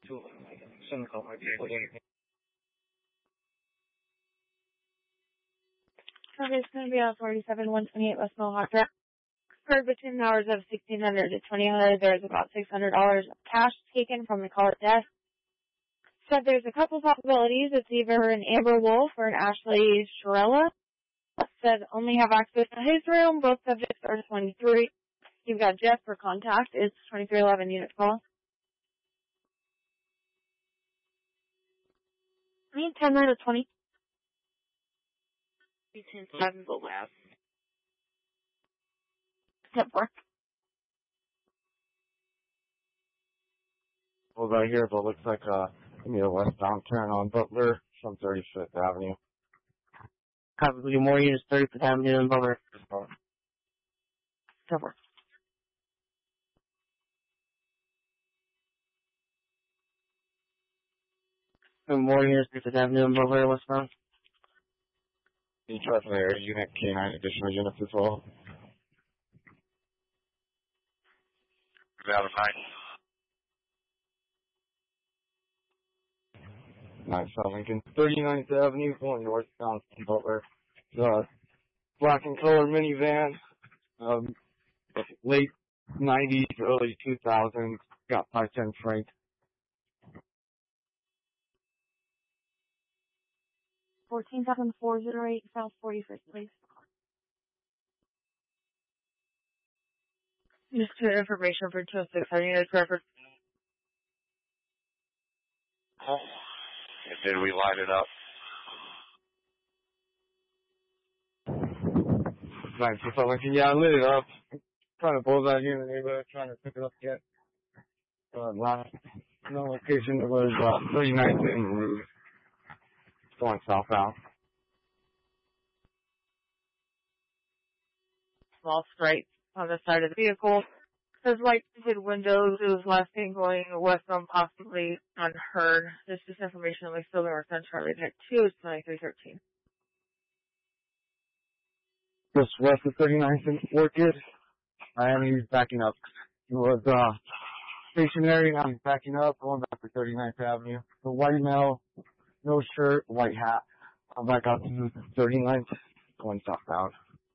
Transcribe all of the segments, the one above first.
Shouldn't call my people anything. Okay, it's going to be on 47-128 West Mohawk Drive. For between the hours of 1600 to 2000, there's about $600 of cash taken from the caller desk. So there's a couple possibilities. It's either an Amber Wolf or an Ashley Shirella. Said only have access to his room. Both subjects are 23. You've got Jeff for contact. It's 2311 unit call. I need 10 minutes, 20. 10 but last. Step 4. Well, right here, but it looks like give me a westbound turn on Butler from 35th Avenue. Probably more units, 35th Avenue and Butler. Step 4. More units, 35th Avenue and Butler, westbound. Can you try for their unit K9 additional units as well? Out of 9 South Lincoln, 39th Avenue, going northbound from Butler. Black and color minivan, late 90s, early 2000s, got 510 Frank. 14,408 South 41st, please. Just to information for 206, I need a reference. Did we light it up? Nice, so Lincoln, yeah, I lit it up. Trying to blow that here in the neighborhood, trying to pick it up yet. Last no location, it was 39th and Route. Going southbound. Small stripe on the side of the vehicle. Says light tinted windows. It was last thing going westbound, possibly unheard. This is information that we still been sent Charlie Tech 2. It's 2313. Just west of 39th and Orchid. And he's backing up. He was stationary, now he's backing up, going back to 39th Avenue. The white male, no shirt, white hat. I'm back out to 39th, going southbound.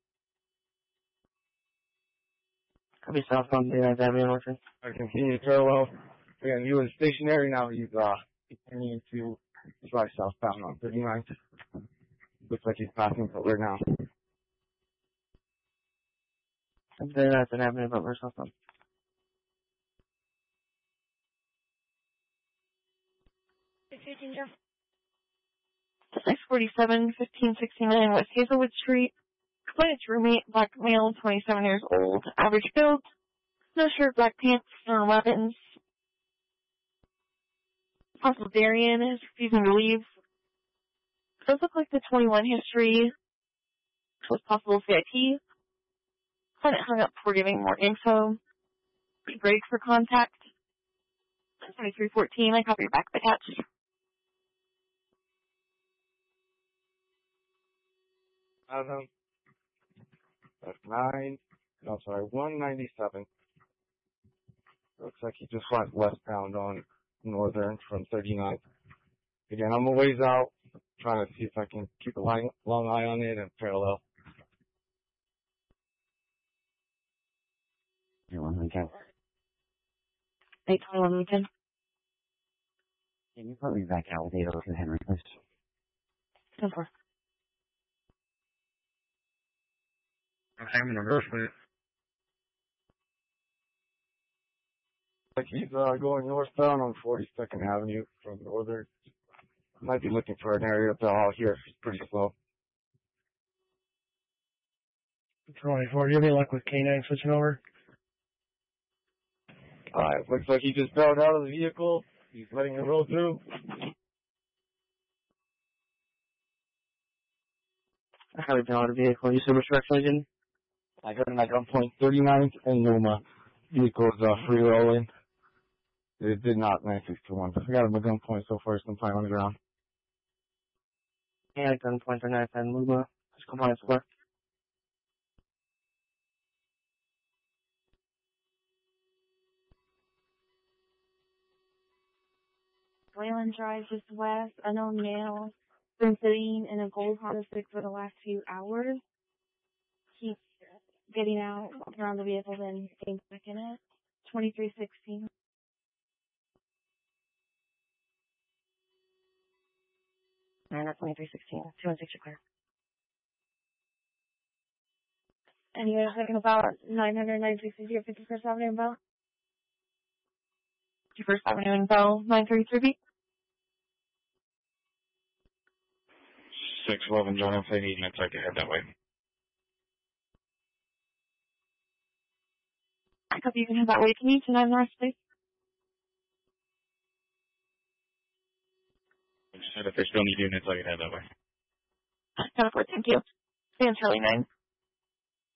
Copy southbound 39th Avenue and Orchard. I continue parallel. Again, he was stationary, now he's continuing to drive southbound on 39th. Looks like he's passing Butler now. 39th Avenue, Butler, southbound. 647, 1569 West Hazelwood Street. Client's roommate, black male, 27 years old, average build, no shirt, black pants, no weapons. Possible Darian is refusing to leave. Does look like the 21 history was possible CIP. Client hung up before giving more info. Break for contact. 2314, I copy your back attached. That's 197. Looks like he just went westbound on Northern from 39th. Again, I'm a ways out, trying to see if I can keep a long eye on it and parallel. You want to go? 821 Lincoln. Can you put me back out with 802 Henry, please? 10-4. I'm in reverse with it. Like he's going northbound on 42nd Avenue from Northern. Might be looking for an area to haul here. It's pretty slow. 24. Do you have any luck with K9 switching over? Looks like he just bailed out of the vehicle. He's letting it roll through. How do you bail out of the vehicle? You said which direction again? I got him at gunpoint 39th and Noma. Vehicle's free rolling. It did not 961. I got him at gunpoint so far. He's been playing on the ground. Yeah, gunpoint 39th and Noma. Just compliance square. Wayland Drive, just west. Unknown male. Been sitting in a gold Honda Civic for the last few hours. He's getting out, walking around the vehicle, then getting back in it. 2316. And that's 2316. 216 your clear. And you guys looking about 996 or 51st Avenue in Bell? 51st Avenue in Bell, 933B. 611 John F. Lady, and I'd like to head that way. I copy, you can head that way. Can you to 9 North, please? I said if they still need units, I can head that way. Got it, thank you. Stand Charlie 9.